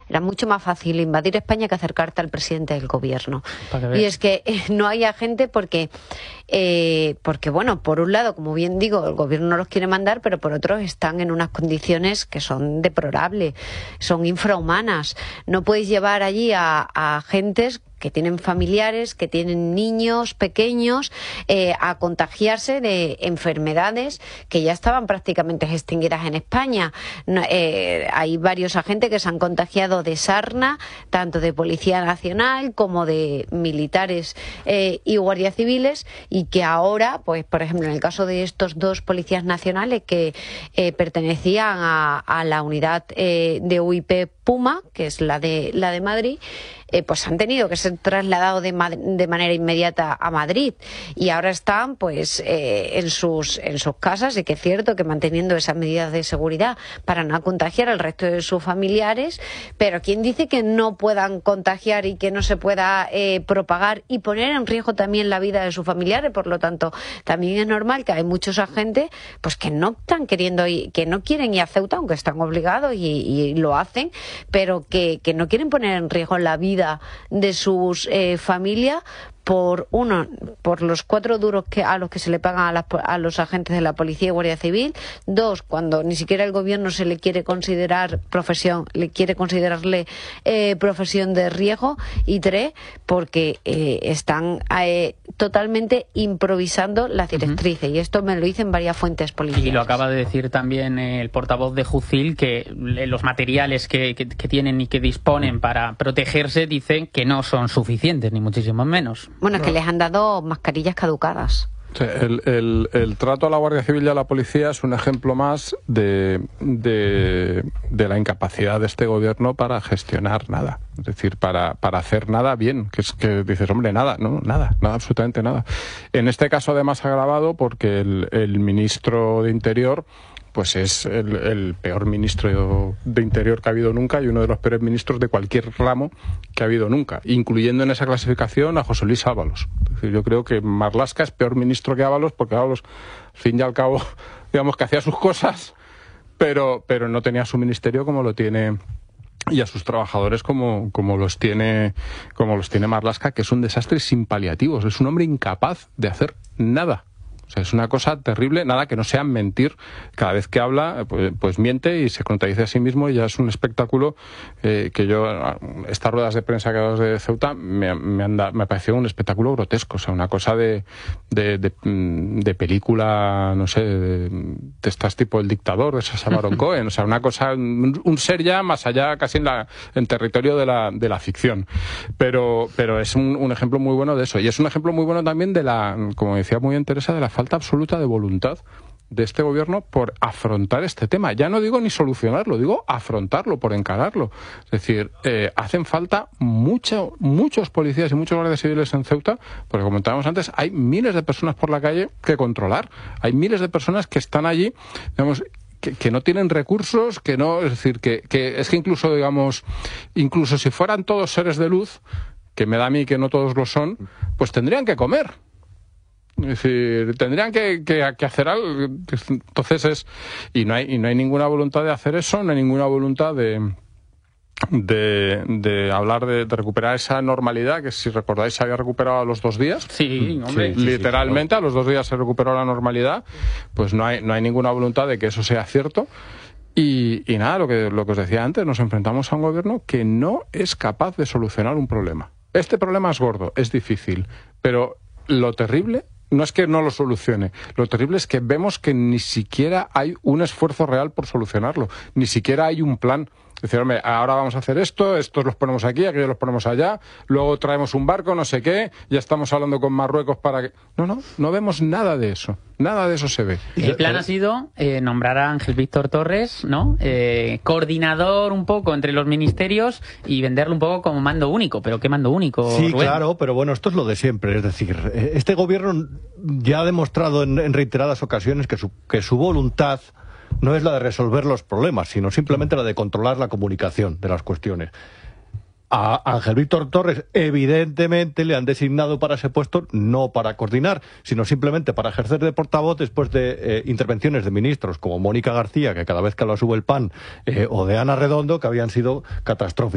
Era mucho más fácil invadir España que acercarte al presidente del gobierno. Y es que no hay agente porque, bueno, por un lado, como bien digo, el gobierno no los quiere mandar, pero por otro están en unas condiciones que son deplorables, son infrahumanas. No puedes llevar allí a agentes que tienen familiares, que tienen niños pequeños, a contagiarse de enfermedades que ya estaban prácticamente extinguidas en España. Hay varios agentes que se han contagiado de sarna, tanto de Policía Nacional como de militares y guardias civiles, y que ahora, pues por ejemplo, en el caso de estos dos policías nacionales que pertenecían a la unidad de UIP Puma, que es la de Madrid, pues han tenido que ser trasladados de manera inmediata a Madrid, y ahora están pues en sus casas, y que es cierto que manteniendo esas medidas de seguridad para no contagiar al resto de sus familiares, pero ¿quién dice que no puedan contagiar y que no se pueda propagar y poner en riesgo también la vida de sus familiares? Por lo tanto, también es normal que hay muchos agentes pues que no están queriendo ir, que no quieren ir a Ceuta, aunque están obligados y lo hacen, pero que no quieren poner en riesgo la vida de sus familias por los 4 duros a los que se le pagan a los agentes de la Policía y Guardia Civil; 2, cuando ni siquiera el gobierno se le quiere considerar profesión de riesgo; y 3, porque están totalmente improvisando las directrices, y esto me lo dicen varias fuentes policiales. Y lo acaba de decir también el portavoz de Jucil, que los materiales que tienen y que disponen para protegerse dicen que no son suficientes, ni muchísimo menos. Bueno, es que les han dado mascarillas caducadas. Sí, el trato a la Guardia Civil y a la policía es un ejemplo más de la incapacidad de este gobierno para gestionar nada. Es decir, para hacer nada bien. Que es que dices, hombre, nada, absolutamente nada. En este caso, además, agravado porque el ministro de Interior pues es el peor ministro de Interior que ha habido nunca, y uno de los peores ministros de cualquier ramo que ha habido nunca, incluyendo en esa clasificación a José Luis Ábalos. Es decir, yo creo que Marlaska es peor ministro que Ábalos, porque Ábalos, al fin y al cabo, digamos que hacía sus cosas, pero no tenía su ministerio como lo tiene, y a sus trabajadores como los tiene Marlaska, que es un desastre sin paliativos. Es un hombre incapaz de hacer nada. O sea, es una cosa terrible, nada que no sea mentir. Cada vez que habla, pues miente y se contradice a sí mismo, y ya es un espectáculo que yo, estas ruedas de prensa que he dado de Ceuta, me pareció un espectáculo grotesco. O sea, una cosa de película, no sé, de estas tipo El Dictador, de Sacha Baron Cohen. O sea, una cosa, un ser ya más allá, casi en territorio de la ficción. Pero es un ejemplo muy bueno de eso. Y es un ejemplo muy bueno también como decía muy bien Teresa, de la falta absoluta de voluntad de este gobierno por afrontar este tema. Ya no digo ni solucionarlo, digo afrontarlo, por encararlo. Es decir, hacen falta muchos policías y muchos guardias civiles en Ceuta, porque como comentábamos antes, hay miles de personas por la calle que controlar. Hay miles de personas que están allí, digamos, que no tienen recursos, es decir, que es que incluso si fueran todos seres de luz, que me da a mí que no todos lo son, pues tendrían que comer. Es decir, tendrían que hacer algo. Entonces y no hay ninguna voluntad de hacer eso, no hay ninguna voluntad de hablar de recuperar esa normalidad, que si recordáis se había recuperado a los 2 días. Sí, hombre. Sí, literalmente a los 2 días se recuperó la normalidad. Pues no hay ninguna voluntad de que eso sea cierto. Y nada, lo que os decía antes, nos enfrentamos a un gobierno que no es capaz de solucionar un problema. Este problema es gordo, es difícil, pero lo terrible no es que no lo solucione, lo terrible es que vemos que ni siquiera hay un esfuerzo real por solucionarlo, ni siquiera hay un plan. Es decir, hombre, ahora vamos a hacer estos los ponemos aquí, aquellos los ponemos allá, luego traemos un barco, no sé qué, ya estamos hablando con Marruecos para que... No vemos nada de eso se ve. El plan ha sido nombrar a Ángel Víctor Torres, ¿no? Coordinador un poco entre los ministerios y venderlo un poco como mando único. ¿Pero qué mando único, Sí, Rubén? Claro, pero bueno, esto es lo de siempre. Es decir, este gobierno ya ha demostrado en reiteradas ocasiones que su voluntad no es la de resolver los problemas, sino simplemente la de controlar la comunicación de las cuestiones. A Ángel Víctor Torres, evidentemente, le han designado para ese puesto no para coordinar, sino simplemente para ejercer de portavoz después de intervenciones de ministros como Mónica García, que cada vez que lo sube el PAN, o de Ana Redondo, que habían sido catastróficas.